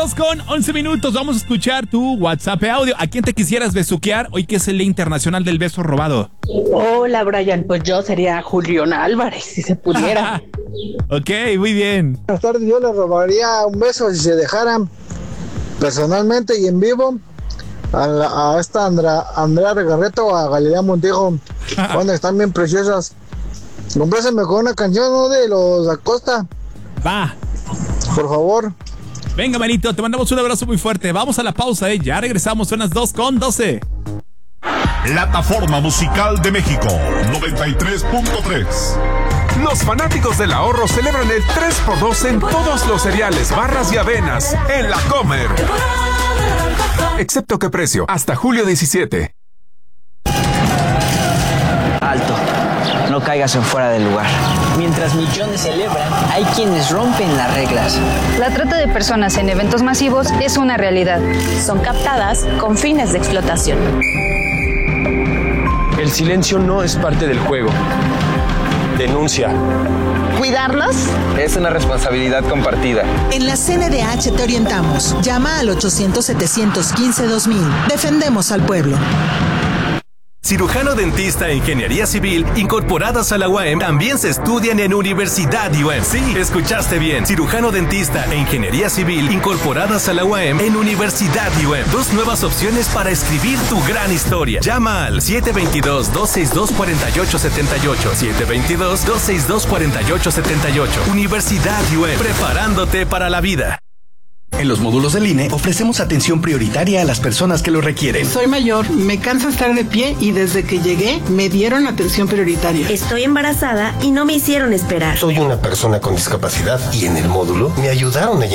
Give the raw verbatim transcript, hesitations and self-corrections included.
dos con once minutos. Vamos a escuchar tu WhatsApp audio. ¿A quién te quisieras besuquear hoy que es el Día Internacional del Beso Robado? Hola, Brian. Pues yo sería Julián Álvarez, si se pudiera. Ok, muy bien. Buenas tardes, yo le robaría un beso si se dejaran personalmente y en vivo a, la, a esta Andra, Andrea Regarreto o a Galilea Montijo. Bueno, están bien preciosas. Complácenme con una canción, ¿no? De los Acosta. Va. Por favor. Venga, manito, te mandamos un abrazo muy fuerte. Vamos a la pausa, ¿eh? Ya regresamos, son las dos con doce. Plataforma Musical de México, noventa y tres punto tres. Los fanáticos del ahorro celebran el tres por dos en todos los cereales, barras y avenas en La Comer. Excepto qué precio, hasta julio diecisiete. Alto, no caigas en fuera del lugar. Mientras millones celebran, hay quienes rompen las reglas. La trata de personas en eventos masivos es una realidad. Son captadas con fines de explotación. El silencio no es parte del juego. Denuncia. ¿Cuidarlos? Es una responsabilidad compartida. En la C N D H te orientamos. Llama al ochocientos, setecientos quince, dos mil. Defendemos al pueblo. Cirujano dentista e ingeniería civil incorporadas a la U A M también se estudian en Universidad U A M. Sí, escuchaste bien. Cirujano dentista e ingeniería civil incorporadas a la U A M en Universidad U A M. Dos nuevas opciones para escribir tu gran historia. Llama al siete dos dos, dos seis dos, cuatro ocho siete ocho. siete dos dos, dos seis dos, cuatro ocho siete ocho. Universidad U A M, preparándote para la vida. En los módulos del I N E ofrecemos atención prioritaria a las personas que lo requieren. Soy mayor, me cansa estar de pie y desde que llegué me dieron atención prioritaria. Estoy embarazada y no me hicieron esperar. Soy una persona con discapacidad y en el módulo me ayudaron a